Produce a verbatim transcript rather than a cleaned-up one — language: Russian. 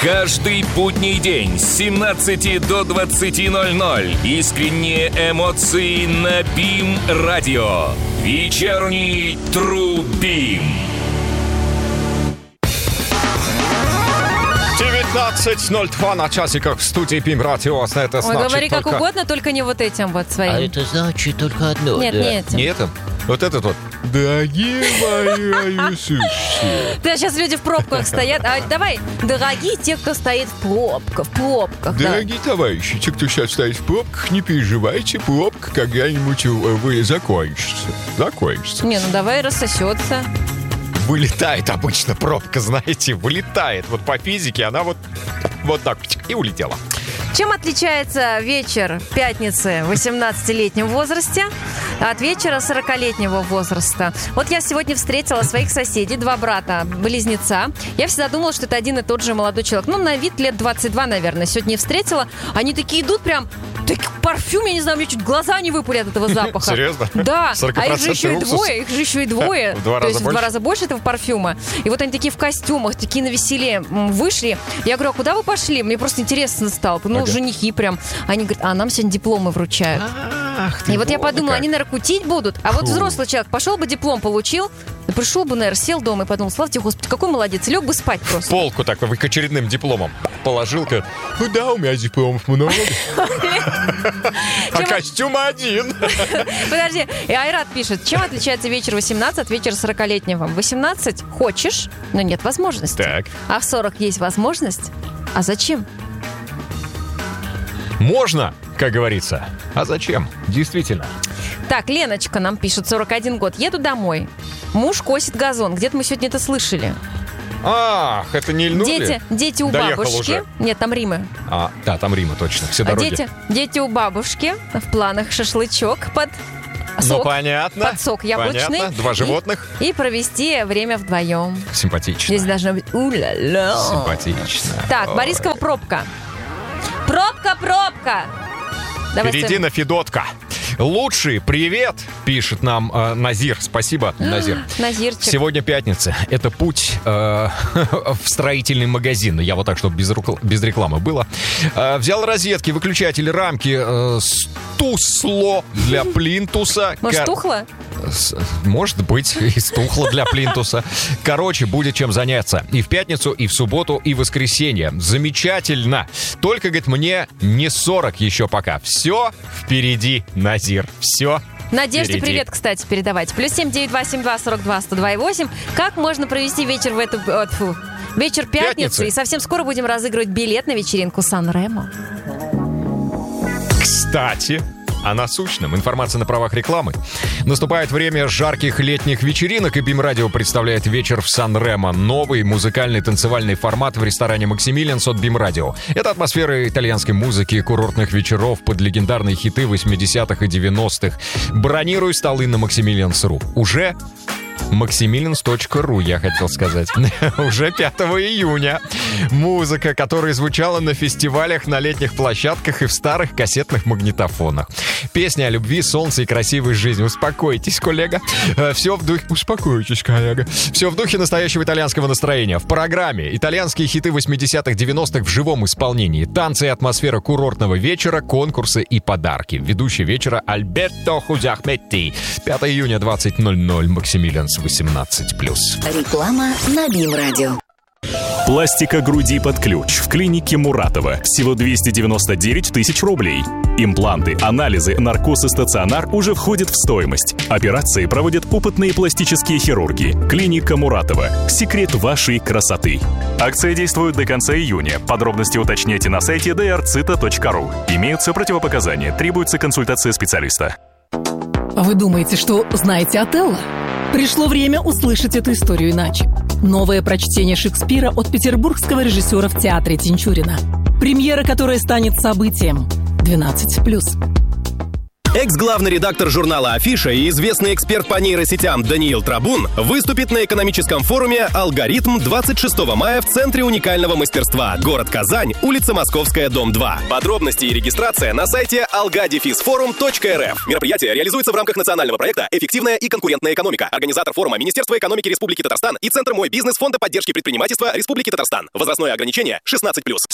Каждый будний день с семнадцати до двадцати ноль-ноль. Искренние эмоции на БИМ-радио. Вечерний Тру-БИМ. девятнадцать ноль два на часиках в студии БИМ-радио. Это Ой, значит говори как только... угодно, только не вот этим вот своим. А это значит только одно. Нет, да. не этим. Не это? Вот этот вот. Дорогие мои сущие. Да, сейчас люди в пробках стоят. А давай, дорогие те, кто стоит в пробках, в пробках. Да. Дорогие товарищи, те, кто сейчас стоит в пробках, не переживайте, пробка когда-нибудь вы закончится. Закончится. Не, ну давай рассосется. Вылетает обычно пробка, знаете, вылетает. Вот по физике она вот, вот так и улетела. Чем отличается вечер пятницы в восемнадцатилетнем возрасте от вечера сорокалетнего возраста? Вот я сегодня встретила своих соседей, два брата-близнеца. Я всегда думала, что это один и тот же молодой человек. Ну, на вид лет двадцать два, наверное. Сегодня встретила. Они такие идут прям... Так парфюм, я не знаю, мне чуть глаза не выпали от этого запаха. Серьезно? Да. А их же еще и уксус. двое. Их же еще и двое. В два То раза есть в больше? два раза больше этого парфюма. И вот они такие в костюмах, такие навеселее вышли. Я говорю, а куда вы пошли? Мне просто интересно стало. Ну, Ага. женихи прям. Они говорят, а нам сегодня дипломы вручают. Ах ты, И вот я вот подумала, как. они, наверное, кутить будут. А вот взрослый человек пошел бы диплом получил, да пришел бы, наверное, сел дома и подумал, слава тебе, Господи, какой молодец, лег бы спать просто. Полку так к очередным дипломом положил-ка. Ну да, у меня дипломов много. А Чем- костюм один. Подожди, и Айрат пишет, чем отличается вечер восемнадцать от вечера сорокалетнего? В восемнадцать хочешь, но нет возможности. Так. А в сорок есть возможность. А зачем? Можно, как говорится. А зачем? Действительно. Так, Леночка нам пишет, сорок один год. Еду домой. Муж косит газон. Где-то мы сегодня это слышали. Ах, это не льнули? Дети, дети у Доехал бабушки. уже. Нет, там Римы. А, да, там Рима, точно. Все А дороги. дети, дети у бабушки. В планах шашлычок под Ну, сок. понятно. Под сок яблочный. Понятно. Два И- животных. И, провести время вдвоем. Симпатично. Здесь должно быть у-ля-ля. Симпатично. Так, Ой. Борискова пробка. Пробка, пробка. Давай, Перейди Сэм. на Федотка. Лучший привет, пишет нам э, Назир. Спасибо, Назир. Назирчик. Сегодня пятница. Это путь э, в строительный магазин. Я вот так, чтобы без, рукл- без рекламы было. Э, взял розетки, выключатели, рамки, э, стусло для плинтуса. Может, Кор- тухло? С- Может быть, и стухло для плинтуса. Короче, будет чем заняться. И в пятницу, и в субботу, и в воскресенье. Замечательно. Только, говорит, мне не сорок еще пока. Все впереди, Назир. Все Надежде впереди. привет, кстати, передавать. Плюс семь девять два семь два сорок два сто два и восемь. Как можно провести вечер в эту... о, тьфу, вечер пятницы? Пятницы. И совсем скоро будем разыгрывать билет на вечеринку Сан-Ремо. Кстати, о насущном. Информация на правах рекламы. Наступает время жарких летних вечеринок, и БИМ-радио представляет вечер в Сан-Ремо. Новый музыкальный танцевальный формат в ресторане «Максимилианс» от БИМ-радио. Это атмосфера итальянской музыки, курортных вечеров под легендарные хиты восьмидесятых и девяностых. Бронируй столы на максимилианс точка ру. Уже... максимилианс точка ру, я хотел сказать. Уже пятого июня. Музыка, которая звучала на фестивалях, на летних площадках и в старых кассетных магнитофонах. Песня о любви, солнце и красивой жизни. Успокойтесь, коллега. Все в духе... Успокойтесь, коллега. Все в духе настоящего итальянского настроения. В программе итальянские хиты восьмидесятых, девяностых в живом исполнении. Танцы и атмосфера курортного вечера, конкурсы и подарки. Ведущий вечера Альберто Хузахметти. пятого июня, двадцать ноль ноль. Максимилианс восемнадцать плюс. Реклама на БИМ-радио. Пластика груди под ключ в клинике Муратова. Всего двести девяносто девять тысяч рублей. Импланты, анализы, наркоз и стационар уже входят в стоимость. Операции проводят опытные пластические хирурги. Клиника Муратова. Секрет вашей красоты. Акция действует до конца июня. Подробности уточняйте на сайте ди ар цита точка ру. Имеются противопоказания. Требуется консультация специалиста. Вы думаете, что знаете Отелло? Пришло время услышать эту историю иначе. Новое прочтение Шекспира от петербургского режиссера в театре Тинчурина. Премьера, которая станет событием. двенадцать плюс. Экс-главный редактор журнала «Афиша» и известный эксперт по нейросетям Даниил Трабун выступит на экономическом форуме «Алгоритм» двадцать шестого мая в Центре уникального мастерства. Город Казань, улица Московская, дом два. Подробности и регистрация на сайте алга дефис форум точка эр эф. Мероприятие реализуется в рамках национального проекта «Эффективная и конкурентная экономика». Организатор форума — Министерство экономики Республики Татарстан и Центр «Мой бизнес» Фонда поддержки предпринимательства Республики Татарстан. Возрастное ограничение шестнадцать плюс.